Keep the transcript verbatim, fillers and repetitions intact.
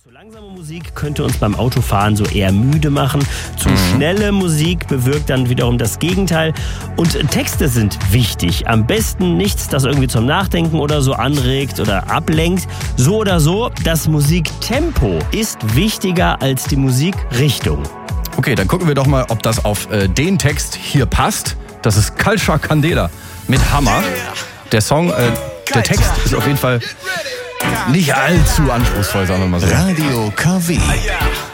Zu langsame Musik könnte uns beim Autofahren so eher müde machen. Zu schnelle Musik bewirkt dann wiederum das Gegenteil. Und Texte sind wichtig. Am besten nichts, das irgendwie zum Nachdenken oder so anregt oder ablenkt. So oder so, das Musiktempo ist wichtiger als die Musikrichtung. Okay, dann gucken wir doch mal, ob das auf äh, den Text hier passt. Das ist Culture Candela mit Hammer. Der Song, äh, der Text ist auf jeden Fall nicht allzu anspruchsvoll, sagen wir mal so. Radio K W.